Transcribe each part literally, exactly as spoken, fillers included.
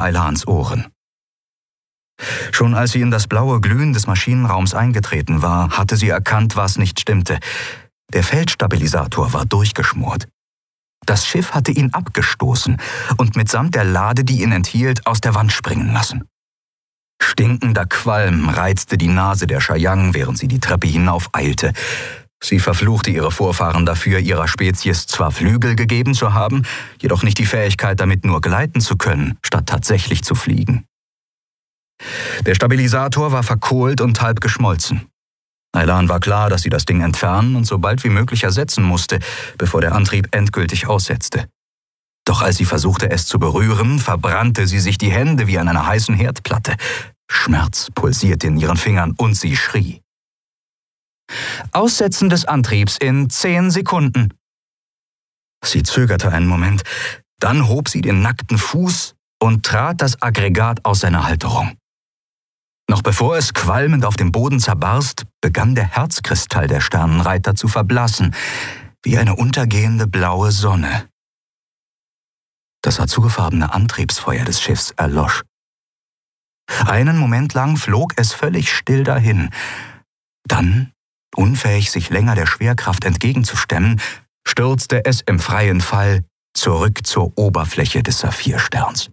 Aylans Ohren. Schon als sie in das blaue Glühen des Maschinenraums eingetreten war, hatte sie erkannt, was nicht stimmte. Der Feldstabilisator war durchgeschmort. Das Schiff hatte ihn abgestoßen und mitsamt der Lade, die ihn enthielt, aus der Wand springen lassen. Stinkender Qualm reizte die Nase der Chayang, während sie die Treppe hinaufeilte. Sie verfluchte ihre Vorfahren dafür, ihrer Spezies zwar Flügel gegeben zu haben, jedoch nicht die Fähigkeit, damit nur gleiten zu können, statt tatsächlich zu fliegen. Der Stabilisator war verkohlt und halb geschmolzen. Aylan war klar, dass sie das Ding entfernen und so bald wie möglich ersetzen musste, bevor der Antrieb endgültig aussetzte. Doch als sie versuchte, es zu berühren, verbrannte sie sich die Hände wie an einer heißen Herdplatte. Schmerz pulsierte in ihren Fingern und sie schrie. Aussetzen des Antriebs in zehn Sekunden. Sie zögerte einen Moment, dann hob sie den nackten Fuß und trat das Aggregat aus seiner Halterung. Noch bevor es qualmend auf dem Boden zerbarst, begann der Herzkristall der Sternenreiter zu verblassen, wie eine untergehende blaue Sonne. Das azurfarbene Antriebsfeuer des Schiffs erlosch. Einen Moment lang flog es völlig still dahin. Dann, unfähig sich länger der Schwerkraft entgegenzustemmen, stürzte es im freien Fall zurück zur Oberfläche des Saphirsterns.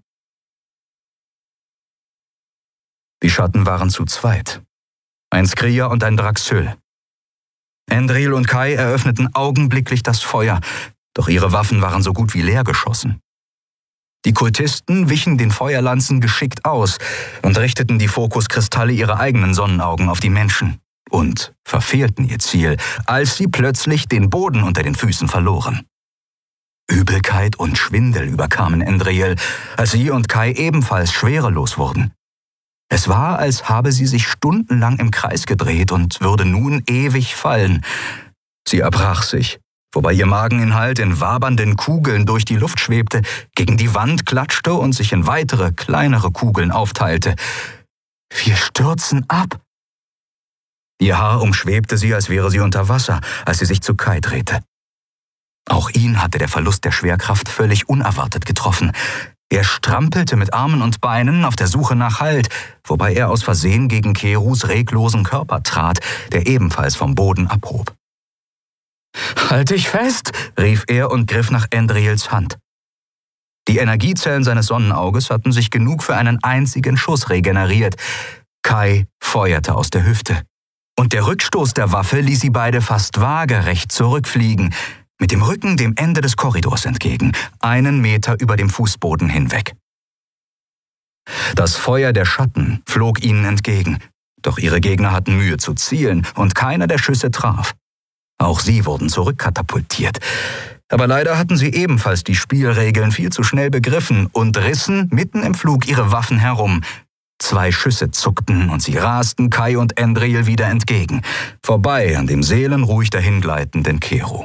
Die Schatten waren zu zweit. Ein Skria und ein Draxyl. Endril und Kai eröffneten augenblicklich das Feuer, doch ihre Waffen waren so gut wie leer geschossen. Die Kultisten wichen den Feuerlanzen geschickt aus und richteten die Fokuskristalle ihrer eigenen Sonnenaugen auf die Menschen und verfehlten ihr Ziel, als sie plötzlich den Boden unter den Füßen verloren. Übelkeit und Schwindel überkamen Endril, als sie und Kai ebenfalls schwerelos wurden. Es war, als habe sie sich stundenlang im Kreis gedreht und würde nun ewig fallen. Sie erbrach sich, wobei ihr Mageninhalt in wabernden Kugeln durch die Luft schwebte, gegen die Wand klatschte und sich in weitere, kleinere Kugeln aufteilte. Wir stürzen ab. Ihr Haar umschwebte sie, als wäre sie unter Wasser, als sie sich zu Kai drehte. Auch ihn hatte der Verlust der Schwerkraft völlig unerwartet getroffen. Er strampelte mit Armen und Beinen auf der Suche nach Halt, wobei er aus Versehen gegen Kerus reglosen Körper trat, der ebenfalls vom Boden abhob. »Halt dich fest«, rief er und griff nach Endrils Hand. Die Energiezellen seines Sonnenauges hatten sich genug für einen einzigen Schuss regeneriert. Kai feuerte aus der Hüfte. Und der Rückstoß der Waffe ließ sie beide fast waagerecht zurückfliegen, mit dem Rücken dem Ende des Korridors entgegen, einen Meter über dem Fußboden hinweg. Das Feuer der Schatten flog ihnen entgegen, doch ihre Gegner hatten Mühe zu zielen und keiner der Schüsse traf. Auch sie wurden zurückkatapultiert. Aber leider hatten sie ebenfalls die Spielregeln viel zu schnell begriffen und rissen mitten im Flug ihre Waffen herum. Zwei Schüsse zuckten und sie rasten Kai und Endril wieder entgegen, vorbei an dem seelenruhig dahingleitenden Keru.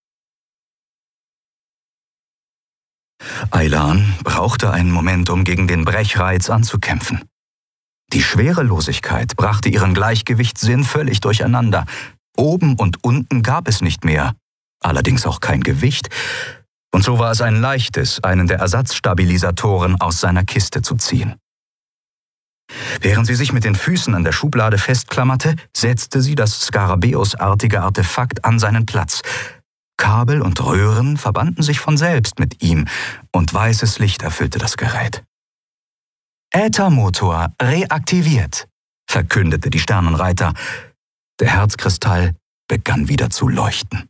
Aylan brauchte einen Moment, um gegen den Brechreiz anzukämpfen. Die Schwerelosigkeit brachte ihren Gleichgewichtssinn völlig durcheinander. Oben und unten gab es nicht mehr, allerdings auch kein Gewicht. Und so war es ein leichtes, einen der Ersatzstabilisatoren aus seiner Kiste zu ziehen. Während sie sich mit den Füßen an der Schublade festklammerte, setzte sie das Skarabäusartige Artefakt an seinen Platz. Kabel und Röhren verbanden sich von selbst mit ihm und weißes Licht erfüllte das Gerät. »Äthermotor reaktiviert«, verkündete die Sternenreiter. Der Herzkristall begann wieder zu leuchten.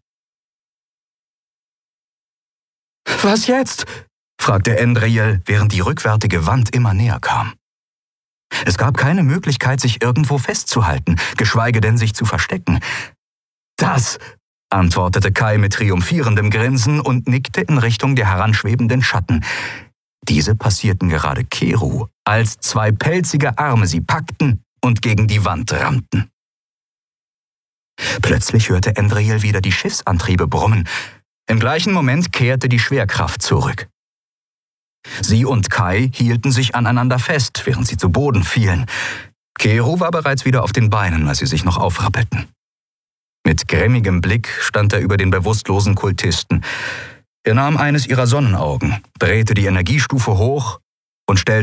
»Was jetzt?« fragte Endril, während die rückwärtige Wand immer näher kam. Es gab keine Möglichkeit, sich irgendwo festzuhalten, geschweige denn sich zu verstecken. »Das«, antwortete Kai mit triumphierendem Grinsen und nickte in Richtung der heranschwebenden Schatten. Diese passierten gerade Keru, als zwei pelzige Arme sie packten und gegen die Wand rammten. Plötzlich hörte Endril wieder die Schiffsantriebe brummen. Im gleichen Moment kehrte die Schwerkraft zurück. Sie und Kai hielten sich aneinander fest, während sie zu Boden fielen. Keru war bereits wieder auf den Beinen, als sie sich noch aufrappelten. Mit grimmigem Blick stand er über den bewusstlosen Kultisten. Er nahm eines ihrer Sonnenaugen, drehte die Energiestufe hoch und stellte